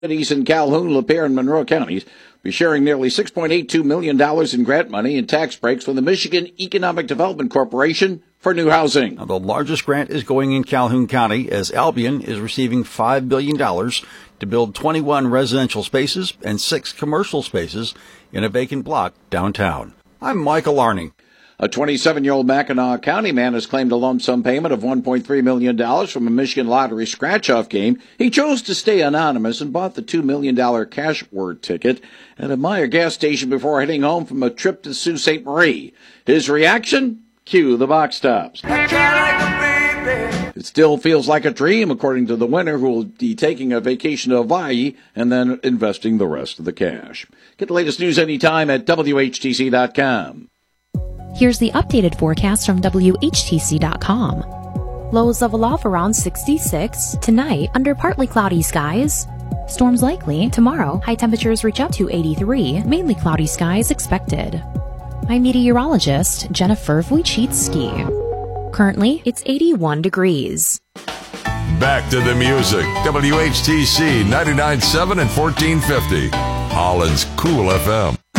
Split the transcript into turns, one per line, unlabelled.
Cities in Calhoun, Lapeer, and Monroe counties be sharing nearly $6.82 million in grant money and tax breaks from the Michigan Economic Development Corporation for new housing.
Now, the largest grant is going in Calhoun County, as Albion is receiving $5 billion to build 21 residential spaces and 6 commercial spaces in a vacant block downtown. I'm Michael Arning.
A 27-year-old Mackinac County man has claimed a lump sum payment of $1.3 million from a Michigan Lottery scratch-off game. He chose to stay anonymous and bought the $2 million cash word ticket at a Meijer gas station before heading home from a trip to Sault Ste. Marie. His reaction? Cue the box tops. It still feels like a dream, according to the winner, who will be taking a vacation to Hawaii and then investing the rest of the cash. Get the latest news anytime at WHTC.com.
Here's the updated forecast from WHTC.com. Lows level off around 66. Tonight, under partly cloudy skies. Storms likely. Tomorrow, high temperatures reach up to 83. Mainly cloudy skies expected. I'm meteorologist Jennifer Wojcicki. Currently, it's 81 degrees.
Back to the music. WHTC 99.7 and 1450. Holland's Cool FM.